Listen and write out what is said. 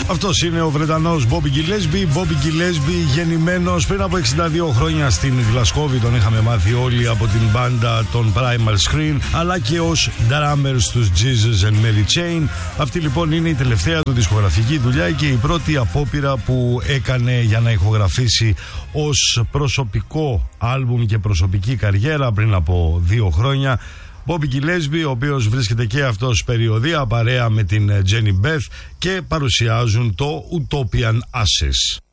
Αυτός είναι ο Βρετανός Bobby Gillespie. Bobby Gillespie, γεννημένος πριν από 62 χρόνια στην Γλασκόβη, τον είχαμε μάθει όλοι από την μπάντα των Primal Screen, αλλά και ως drummer στους Jesus and Mary Chain. Αυτή λοιπόν είναι η τελευταία του δισκογραφική δουλειά και η πρώτη απόπειρα που έκανε για να ηχογραφήσει ως προσωπικό άλμπουμ και προσωπική καριέρα πριν από 2 χρόνια. Bobby Gillespie, ο οποίος βρίσκεται και αυτός περιοδία παρέα με την Jenny Beth και παρουσιάζουν το Utopian Ashes.